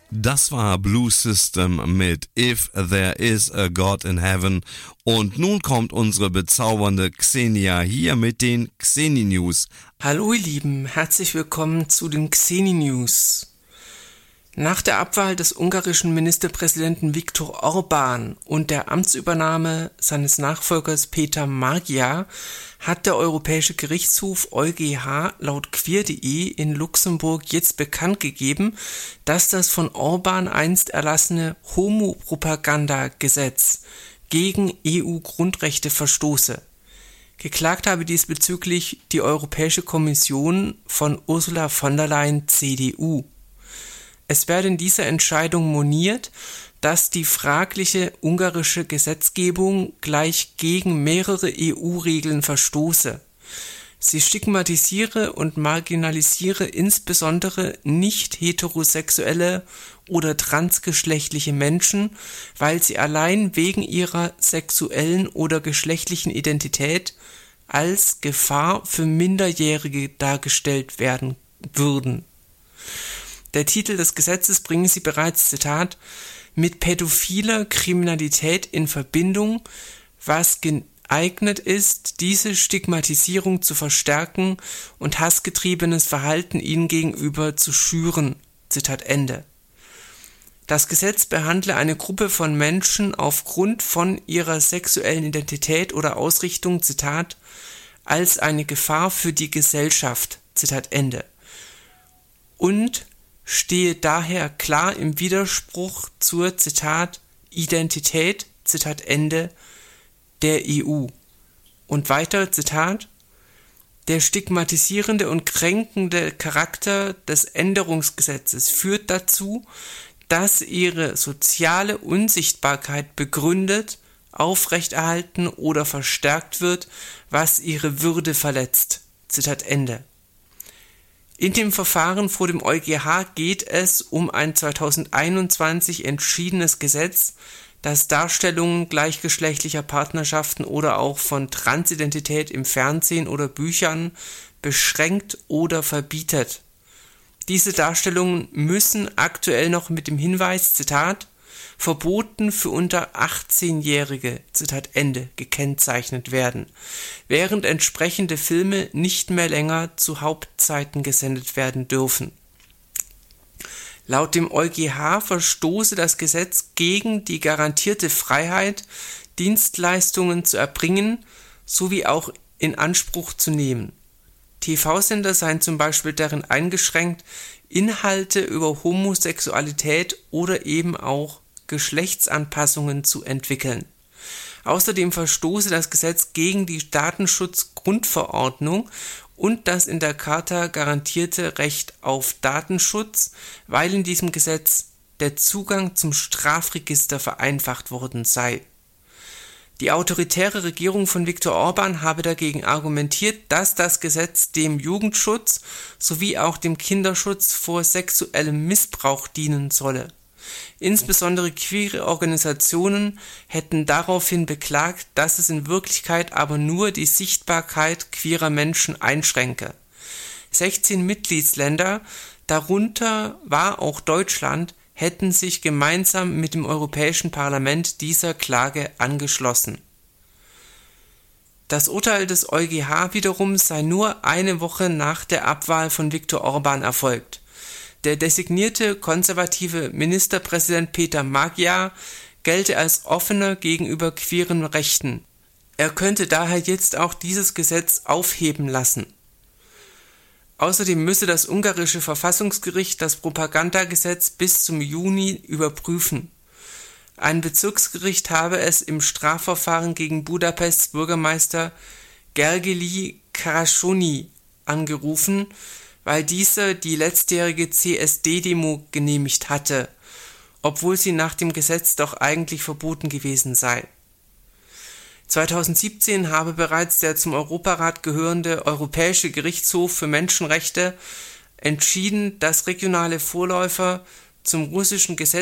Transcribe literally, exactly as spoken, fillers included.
Das war Blue System mit If There Is a God in Heaven. Und nun kommt unsere bezaubernde Xenia hier mit den Xeni News. Hallo ihr Lieben, herzlich willkommen zu den Xeni News. Nach der Abwahl des ungarischen Ministerpräsidenten Viktor Orbán und der Amtsübernahme seines Nachfolgers Peter Magyar hat der Europäische Gerichtshof EuGH laut queer punkt de in Luxemburg jetzt bekannt gegeben, dass das von Orbán einst erlassene Homo-Propaganda-Gesetz gegen E U-Grundrechte verstoße. Geklagt habe diesbezüglich die Europäische Kommission von Ursula von der Leyen C D U. Es werde in dieser Entscheidung moniert, dass die fragliche ungarische Gesetzgebung gleich gegen mehrere E U-Regeln verstoße. Sie stigmatisiere und marginalisiere insbesondere nicht heterosexuelle oder transgeschlechtliche Menschen, weil sie allein wegen ihrer sexuellen oder geschlechtlichen Identität als Gefahr für Minderjährige dargestellt werden würden. Der Titel des Gesetzes bringe sie bereits, Zitat, mit pädophiler Kriminalität in Verbindung, was geeignet ist, diese Stigmatisierung zu verstärken und hassgetriebenes Verhalten ihnen gegenüber zu schüren. Zitat Ende. Das Gesetz behandle eine Gruppe von Menschen aufgrund von ihrer sexuellen Identität oder Ausrichtung, Zitat, als eine Gefahr für die Gesellschaft. Zitat Ende. Und stehe daher klar im Widerspruch zur, Zitat, Identität, Zitat Ende, der E U. Und weiter, Zitat, der stigmatisierende und kränkende Charakter des Änderungsgesetzes führt dazu, dass ihre soziale Unsichtbarkeit begründet, aufrechterhalten oder verstärkt wird, was ihre Würde verletzt. Zitat Ende. In dem Verfahren vor dem EuGH geht es um ein zweitausendeinundzwanzig entschiedenes Gesetz, das Darstellungen gleichgeschlechtlicher Partnerschaften oder auch von Transidentität im Fernsehen oder Büchern beschränkt oder verbietet. Diese Darstellungen müssen aktuell noch mit dem Hinweis, Zitat, verboten für unter achtzehnjährige, Zitat Ende, gekennzeichnet werden, während entsprechende Filme nicht mehr länger zu Hauptzeiten gesendet werden dürfen. Laut dem EuGH verstoße das Gesetz gegen die garantierte Freiheit, Dienstleistungen zu erbringen sowie auch in Anspruch zu nehmen. T V-Sender seien zum Beispiel darin eingeschränkt, Inhalte über Homosexualität oder eben auch Geschlechtsanpassungen zu entwickeln. Außerdem verstoße das Gesetz gegen die Datenschutzgrundverordnung und das in der Charta garantierte Recht auf Datenschutz, weil in diesem Gesetz der Zugang zum Strafregister vereinfacht worden sei. Die autoritäre Regierung von Viktor Orbán habe dagegen argumentiert, dass das Gesetz dem Jugendschutz sowie auch dem Kinderschutz vor sexuellem Missbrauch dienen solle. Insbesondere queere Organisationen hätten daraufhin beklagt, dass es in Wirklichkeit aber nur die Sichtbarkeit queerer Menschen einschränke. sechzehn Mitgliedsländer, darunter war auch Deutschland, hätten sich gemeinsam mit dem Europäischen Parlament dieser Klage angeschlossen. Das Urteil des EuGH wiederum sei nur eine Woche nach der Abwahl von Viktor Orbán erfolgt. Der designierte konservative Ministerpräsident Peter Magyar gelte als offener gegenüber queeren Rechten. Er könnte daher jetzt auch dieses Gesetz aufheben lassen. Außerdem müsse das ungarische Verfassungsgericht das Propagandagesetz bis zum Juni überprüfen. Ein Bezirksgericht habe es im Strafverfahren gegen Budapests Bürgermeister Gergely Karasony angerufen, weil dieser die letztjährige C S D-Demo genehmigt hatte, obwohl sie nach dem Gesetz doch eigentlich verboten gewesen sei. zweitausendsiebzehn habe bereits der zum Europarat gehörende Europäische Gerichtshof für Menschenrechte entschieden, dass regionale Vorläufer zum russischen Gesetz